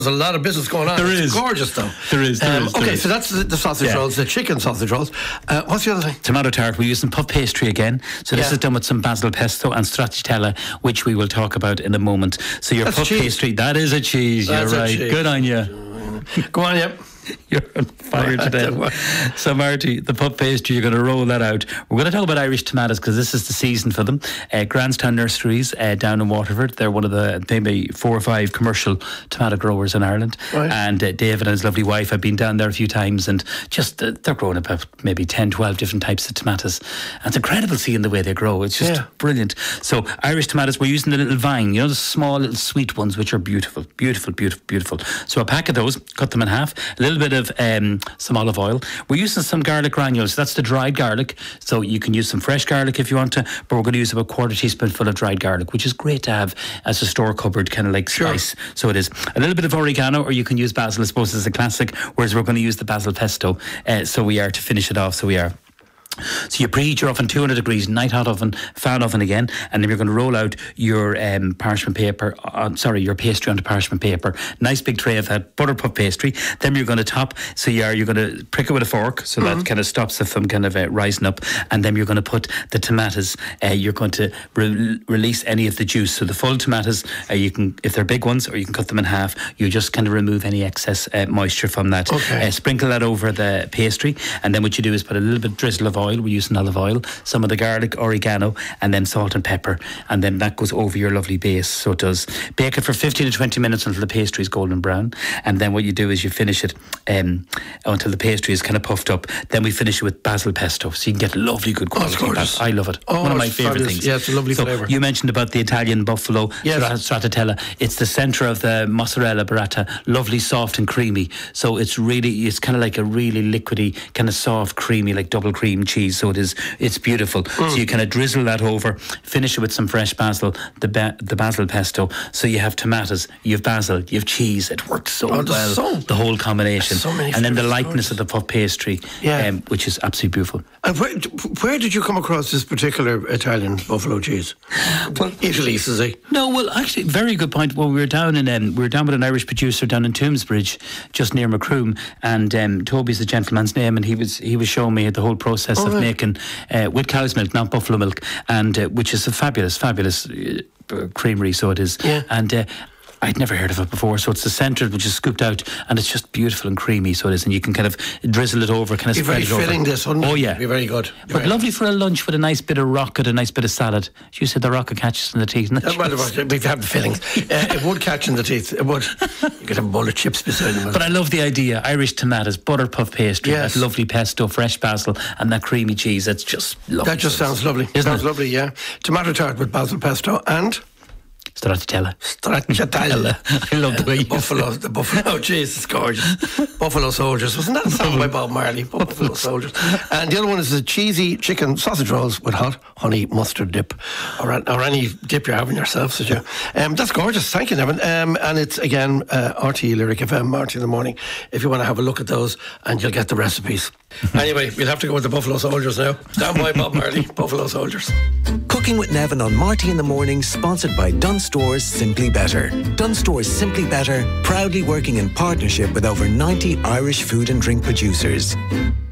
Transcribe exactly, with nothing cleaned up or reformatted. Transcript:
There's a lot of business going on. There it's is. gorgeous, though. There is. There um, is there okay, is. so that's the, the sausage Yeah. rolls, the chicken sausage rolls. Uh, what's the other thing? Tomato tart. We're using puff pastry again. So this Yeah. is done with some basil pesto and stracciatella, which we will talk about in a moment. So your That's puff cheese. pastry, that is a cheese. That's a You're right. cheese. Good on you. Go on, yep. You're on fire today. So, Marty, the puff pastry, you're going to roll that out. We're going to talk about Irish tomatoes because this is the season for them. Uh, Grandstown Nurseries uh, down in Waterford. They're one of the maybe four or five commercial tomato growers in Ireland. Right. And uh, David and his lovely wife have been down there a few times, and just uh, they're growing about maybe ten, twelve different types of tomatoes. And it's incredible seeing the way they grow. It's just Yeah. brilliant. So, Irish tomatoes, we're using the little vine, you know, the small little sweet ones, which are beautiful, beautiful, beautiful, beautiful. So, a pack of those, cut them in half, a little bit of um, some olive oil. We're using some garlic granules. That's the dried garlic. So you can use some fresh garlic if you want to, but we're going to use about a quarter teaspoonful of dried garlic, which is great to have as a store cupboard kind of like spice. Sure. So it is. A little bit of oregano, or you can use basil, I suppose, as a classic, whereas we're going to use the basil pesto. Uh, so we are to finish it off. So we are. So you preheat your oven two hundred degrees, night hot oven, fan oven again, and then you're going to roll out your um, parchment paper, uh, sorry, your pastry onto parchment paper. Nice big tray of that butter puff pastry. Then you're going to top, so you're, you're going to prick it with a fork, so mm-hmm. that kind of stops it from kind of uh, rising up. And then you're going to put the tomatoes, uh, you're going to re- release any of the juice. So the full tomatoes, uh, you can, if they're big ones, or you can cut them in half, you just kind of remove any excess uh, moisture from that. Okay. Uh, sprinkle that over the pastry, and then what you do is put a little bit drizzle of oil. We're using olive oil, some of the garlic, oregano, and then salt and pepper, and then that goes over your lovely base. So it does. Bake it for fifteen to twenty minutes until the pastry is golden brown, and then what you do is you finish it um, until the pastry is kind of puffed up. Then we finish it with basil pesto, so you can get lovely good quality. Oh, basil. I love it. Oh, One of my it's favourite fabulous. things. Yeah, it's a lovely so flavour. You mentioned about the Italian buffalo yes. stracciatella. It's the centre of the mozzarella burrata, lovely, soft and creamy. So it's really, it's kind of like a really liquidy, kind of soft, creamy, like double cream cheese. So it is, it's beautiful. Mm. So you kind of drizzle that over, finish it with some fresh basil, the ba- the basil pesto. So you have tomatoes, you have basil, you have cheese. It works so oh, well. So, the whole combination. So many and then the flavours. lightness of the puff pastry, yeah. um, which is absolutely beautiful. And where, where did you come across this particular Italian buffalo cheese? Well, Italy, Susie. No, well, actually, very good point. Well, we were down in um, we were down with an Irish producer down in Tombsbridge, just near Macroom, and um, Toby's the gentleman's name, and he was he was showing me the whole process oh, of right. making uh, with cow's milk, not buffalo milk, and uh, which is a fabulous, fabulous uh, creamery. So it is, yeah. and. Uh, I'd never heard of it before, so it's the centre which is scooped out, and it's just beautiful and creamy. So it is, and you can kind of drizzle it over, kind of be spread very it over. filling this, wouldn't oh it? yeah, be very good. Be but very lovely for a lunch with a nice bit of rocket, a nice bit of salad. You said the rocket catches in the teeth. Uh, well, they have the fillings. Uh, it would catch in the teeth. It would. You could have a bowl of chips beside them. But I love the idea: Irish tomatoes, butter puff pastry, yes. that lovely pesto, fresh basil, and that creamy cheese. It's just lovely. That just sounds lovely. Isn't sounds it? lovely, yeah. Tomato tart with basil pesto and stracciatella. Stracciatella. I love the way the you buffalo. The buffalo. Oh, jeez, it's gorgeous. Buffalo Soldiers. Wasn't that a song by Bob Marley? Buffalo Soldiers. And the other one is the cheesy chicken sausage rolls with hot honey mustard dip, or, or any dip you're having yourself. So you. Um, that's gorgeous. Thank you, Nevin. Um, and it's again uh, R T E Lyric F M, Marty in the morning. If you want to have a look at those, and you'll get the recipes. Anyway, we'll have to go with the Buffalo Soldiers now. Down by Bob Marley. Buffalo Soldiers. Cooking with Nevin on Marty in the morning, sponsored by Dunn Stores Simply Better. Dunn Stores Simply Better, proudly working in partnership with over ninety Irish food and drink producers.